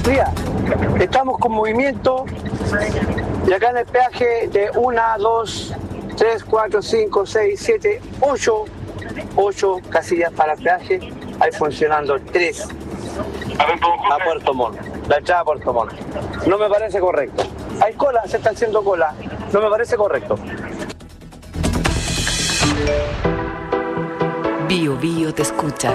Mira, estamos con movimiento y acá en el peaje de 1, 2, 3, 4, 5, 6, 7, 8 casillas para peaje. Hay funcionando 3 a Puerto Montt, la entrada a Puerto Montt. No me parece correcto. Hay cola, se está haciendo cola. No me parece correcto. Bio Bio te escucha.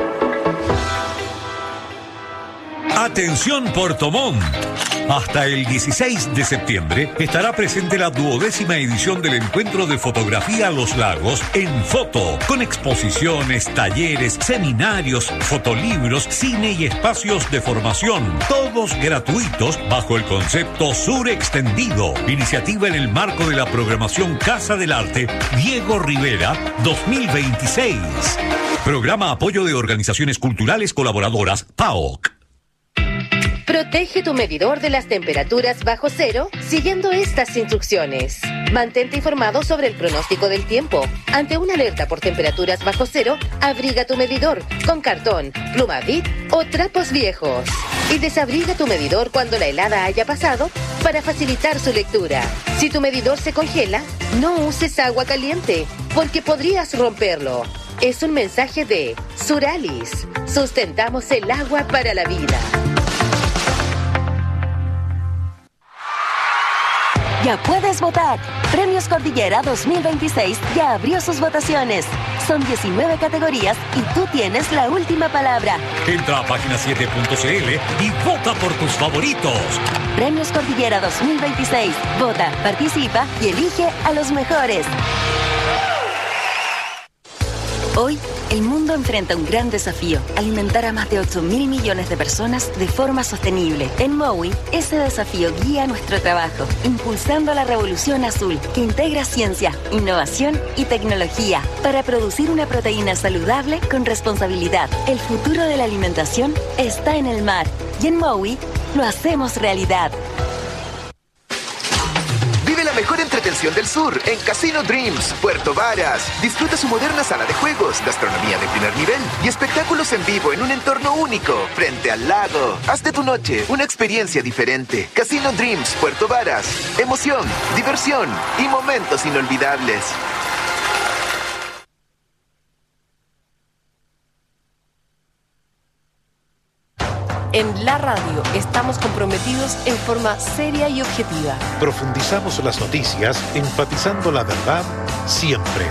Atención Puerto Montt. Hasta el 16 de septiembre estará presente la 12ª edición del Encuentro de Fotografía a los Lagos en Foto, con exposiciones, talleres, seminarios, fotolibros, cine y espacios de formación, todos gratuitos bajo el concepto Sur Extendido, iniciativa en el marco de la programación Casa del Arte Diego Rivera 2026. Programa Apoyo de Organizaciones Culturales Colaboradoras PAOC. Protege tu medidor de las temperaturas bajo cero siguiendo estas instrucciones. Mantente informado sobre el pronóstico del tiempo. Ante una alerta por temperaturas bajo cero, abriga tu medidor con cartón, pluma Bic o trapos viejos. Y desabriga tu medidor cuando la helada haya pasado para facilitar su lectura. Si tu medidor se congela, no uses agua caliente porque podrías romperlo. Es un mensaje de Suralis. Sustentamos el agua para la vida. Ya puedes votar. Premios Cordillera 2026 ya abrió sus votaciones. Son 19 categorías y tú tienes la última palabra. Entra a página7.cl y vota por tus favoritos. Premios Cordillera 2026. Vota, participa y elige a los mejores. Hoy, el mundo enfrenta un gran desafío: alimentar a más de 8.000 millones de personas de forma sostenible. En MOWI, ese desafío guía nuestro trabajo, impulsando la revolución azul, que integra ciencia, innovación y tecnología para producir una proteína saludable con responsabilidad. El futuro de la alimentación está en el mar, y en MOWI lo hacemos realidad. Vive la mejor entretención del sur en Casino Dreams, Puerto Varas. Disfruta su moderna sala de juegos, gastronomía de primer nivel y espectáculos en vivo en un entorno único, frente al lago. Haz de tu noche una experiencia diferente. Casino Dreams, Puerto Varas. Emoción, diversión y momentos inolvidables. En la radio estamos comprometidos en forma seria y objetiva. Profundizamos las noticias, enfatizando la verdad siempre.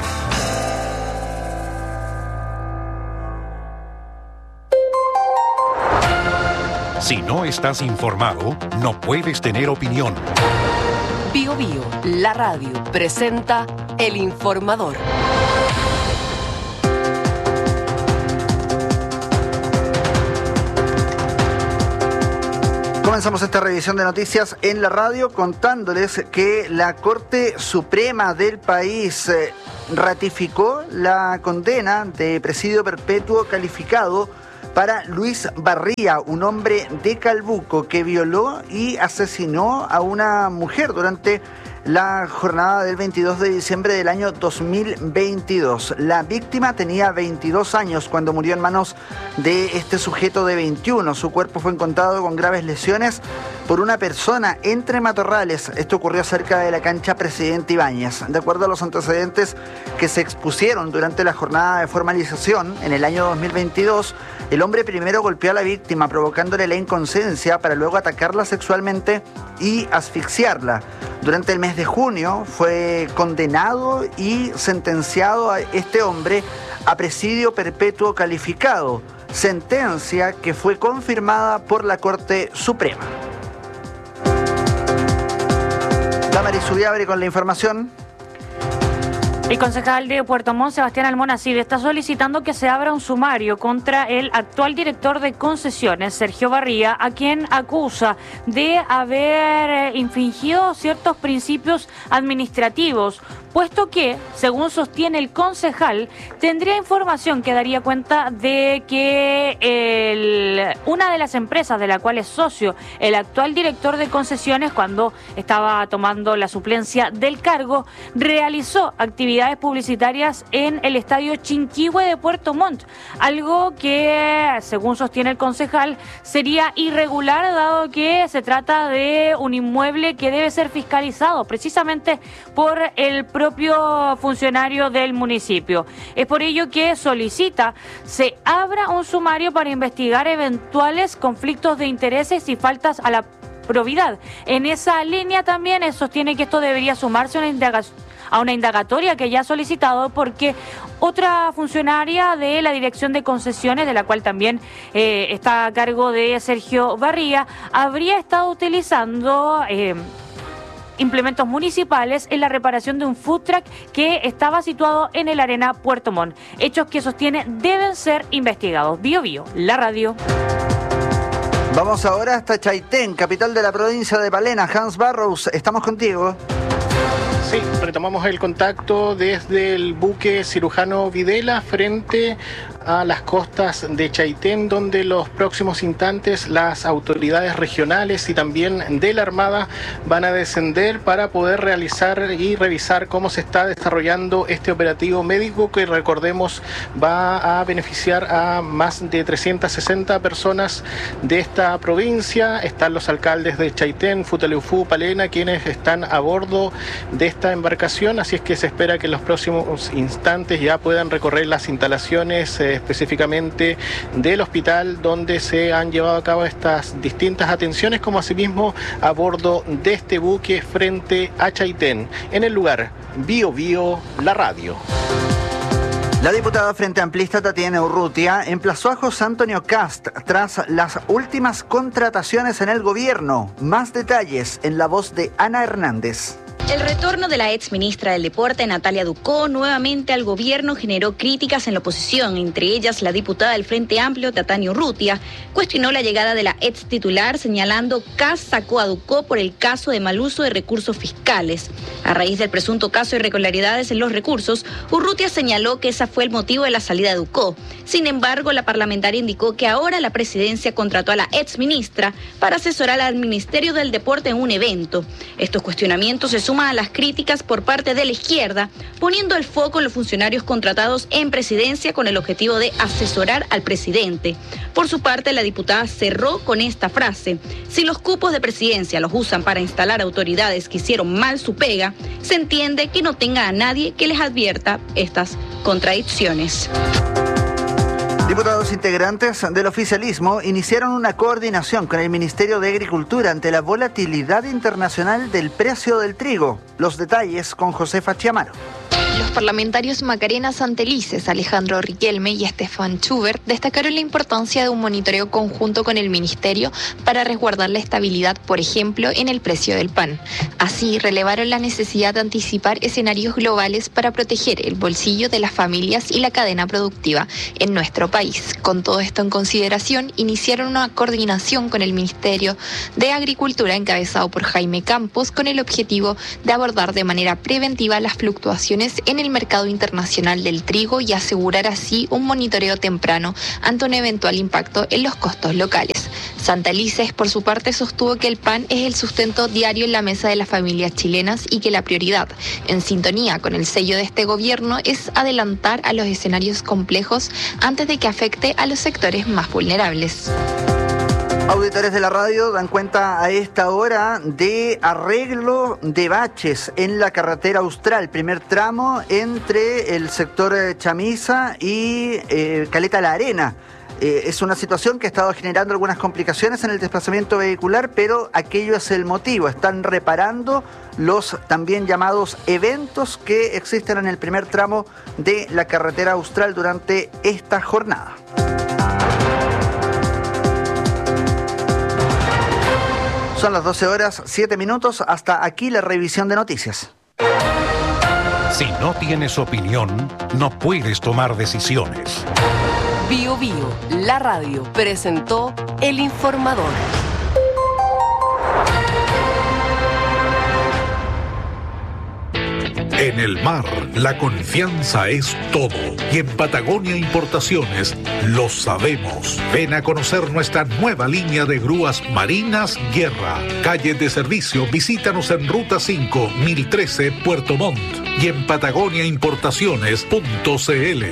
Si no estás informado, no puedes tener opinión. Bio Bio, la radio, presenta El Informador. Comenzamos esta revisión de noticias en la radio contándoles que la Corte Suprema del país ratificó la condena de presidio perpetuo calificado para Luis Barría, un hombre de Calbuco que violó y asesinó a una mujer durante la jornada del 22 de diciembre del año 2022. La víctima tenía 22 años cuando murió en manos de este sujeto de 21. Su cuerpo fue encontrado con graves lesiones por una persona entre matorrales. Esto ocurrió cerca de la cancha Presidente Ibáñez. De acuerdo a los antecedentes que se expusieron durante la jornada de formalización en el año 2022, el hombre primero golpeó a la víctima provocándole la inconsciencia para luego atacarla sexualmente y asfixiarla. Durante el mes de junio fue condenado y sentenciado a este hombre a presidio perpetuo calificado, sentencia que fue confirmada por la Corte Suprema. Damaris Ubiabre con la información. El concejal de Puerto Montt, Sebastián Almonacid, está solicitando que se abra un sumario contra el actual director de concesiones, Sergio Barría, a quien acusa de haber infringido ciertos principios administrativos, puesto que, según sostiene el concejal, tendría información que daría cuenta de que una de las empresas de la cual es socio el actual director de concesiones, cuando estaba tomando la suplencia del cargo, realizó actividades actividades publicitarias en el estadio Chinquihue de Puerto Montt, algo que, según sostiene el concejal, sería irregular dado que se trata de un inmueble que debe ser fiscalizado precisamente por el propio funcionario del municipio. Es por ello que solicita se abra un sumario para investigar eventuales conflictos de intereses y faltas a la probidad. En esa línea también sostiene que esto debería sumarse a una indagatoria que ya ha solicitado porque otra funcionaria de la Dirección de Concesiones, de la cual también está a cargo de Sergio Barría, habría estado utilizando implementos municipales en la reparación de un food truck que estaba situado en el Arena Puerto Montt. Hechos que sostiene deben ser investigados. Bio Bio, la radio. Vamos ahora hasta Chaitén, capital de la provincia de Palena. Hans Barrows, estamos contigo. Sí, retomamos el contacto desde el buque Cirujano Videla frente a las costas de Chaitén, donde los próximos instantes las autoridades regionales y también de la Armada van a descender para poder realizar y revisar cómo se está desarrollando este operativo médico que, recordemos, va a beneficiar a más de 360 personas de esta provincia. Están los alcaldes de Chaitén, Futaleufú, Palena, quienes están a bordo de esta embarcación, así es que se espera que en los próximos instantes ya puedan recorrer las instalaciones específicamente del hospital donde se han llevado a cabo estas distintas atenciones, como asimismo a bordo de este buque frente a Chaitén. En el lugar, Bio Bio, la radio. La diputada Frente Amplista Tatiana Urrutia emplazó a José Antonio Kast tras las últimas contrataciones en el gobierno. Más detalles en la voz de Ana Hernández. El retorno de la ex ministra del Deporte, Natalia Ducó, nuevamente al gobierno generó críticas en la oposición. Entre ellas, la diputada del Frente Amplio, Tatiana Urrutia, cuestionó la llegada de la ex titular, señalando que sacó a Ducó por el caso de mal uso de recursos fiscales. A raíz del presunto caso de irregularidades en los recursos, Urrutia señaló que ese fue el motivo de la salida de Ducó. Sin embargo, la parlamentaria indicó que ahora la presidencia contrató a la ex ministra para asesorar al Ministerio del Deporte en un evento. Estos cuestionamientos se suman a las críticas por parte de la izquierda, poniendo el foco en los funcionarios contratados en presidencia con el objetivo de asesorar al presidente. Por su parte, la diputada cerró con esta frase: si los cupos de presidencia los usan para instalar autoridades que hicieron mal su pega, se entiende que no tenga a nadie que les advierta estas contradicciones. Diputados integrantes del oficialismo iniciaron una coordinación con el Ministerio de Agricultura ante la volatilidad internacional del precio del trigo. Los detalles con Josefa Chiamaro. Los parlamentarios Macarena Santelices, Alejandro Riquelme y Estefan Schubert destacaron la importancia de un monitoreo conjunto con el Ministerio para resguardar la estabilidad, por ejemplo, en el precio del pan. Así, relevaron la necesidad de anticipar escenarios globales para proteger el bolsillo de las familias y la cadena productiva en nuestro país. Con todo esto en consideración, iniciaron una coordinación con el Ministerio de Agricultura encabezado por Jaime Campos con el objetivo de abordar de manera preventiva las fluctuaciones en el mercado internacional del trigo y asegurar así un monitoreo temprano ante un eventual impacto en los costos locales. Santelices, por su parte, sostuvo que el pan es el sustento diario en la mesa de las familias chilenas y que la prioridad, en sintonía con el sello de este gobierno, es adelantar a los escenarios complejos antes de que afecte a los sectores más vulnerables. Auditores de la radio dan cuenta a esta hora de arreglo de baches en la carretera austral, primer tramo entre el sector Chamisa y Caleta La Arena. Es una situación que ha estado generando algunas complicaciones en el desplazamiento vehicular, pero aquello es el motivo. Están reparando los también llamados eventos que existen en el primer tramo de la carretera austral durante esta jornada. Son las 12 horas, 7 minutos. Hasta aquí la revisión de noticias. Si no tienes opinión, no puedes tomar decisiones. Bio Bio, la radio, presentó El Informador. En el mar, la confianza es todo. Y en Patagonia Importaciones lo sabemos. Ven a conocer nuestra nueva línea de grúas marinas Guerra. Calle de servicio, visítanos en Ruta 5, 1013, Puerto Montt. Y en patagoniaimportaciones.cl.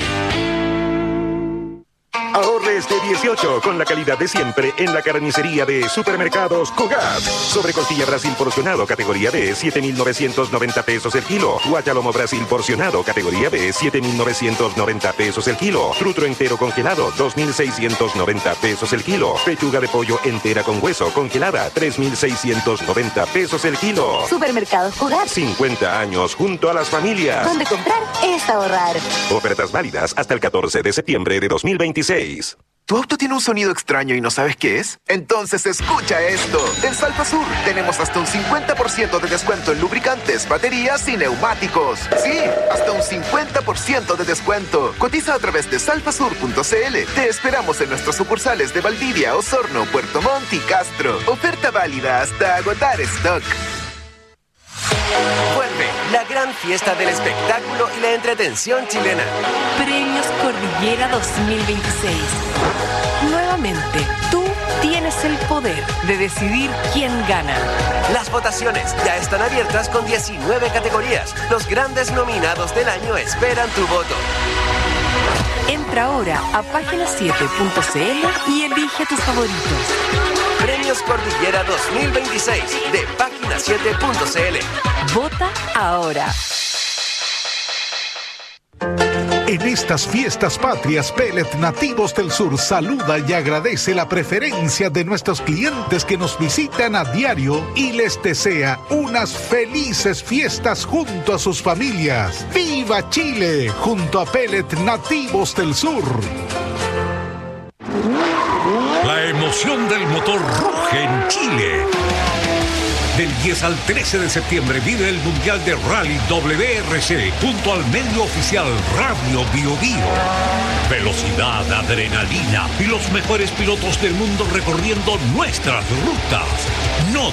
Ahorres de 18 con la calidad de siempre en la carnicería de Supermercados Cogat. Sobre costilla Brasil porcionado categoría B, 7.990 pesos el kilo. Guachalomo Brasil porcionado categoría B, 7.990 pesos el kilo. Trutro entero congelado, 2.690 pesos el kilo. Pechuga de pollo entera con hueso congelada, 3.690 pesos el kilo. Supermercados Cogat. 50 años junto a las familias. Donde comprar es ahorrar. Ofertas válidas hasta el 14 de septiembre de 2026. ¿Tu auto tiene un sonido extraño y no sabes qué es? Entonces escucha esto. En Salfa Sur tenemos hasta un 50% de descuento en lubricantes, baterías y neumáticos. Sí, hasta un 50% de descuento. Cotiza a través de salfasur.cl. Te esperamos en nuestras sucursales de Valdivia, Osorno, Puerto Montt y Castro. Oferta válida hasta agotar stock. Vuelve la gran fiesta del espectáculo y la entretención chilena. Premios Cordillera 2026. Nuevamente, tú tienes el poder de decidir quién gana. Las votaciones ya están abiertas con 19 categorías. Los grandes nominados del año esperan tu voto. Entra ahora a página7.cl y elige tus favoritos. Premios Cordillera 2026 de página7.cl. Vota ahora. En estas fiestas patrias, Pellet Nativos del Sur saluda y agradece la preferencia de nuestros clientes que nos visitan a diario y les desea unas felices fiestas junto a sus familias. ¡Viva Chile! Junto a Pellet Nativos del Sur. La emoción del motor ruge en Chile. Del 10 al 13 de septiembre vive el Mundial de Rally WRC junto al medio oficial Radio Bio Bio. Velocidad, adrenalina y los mejores pilotos del mundo recorriendo nuestras rutas. No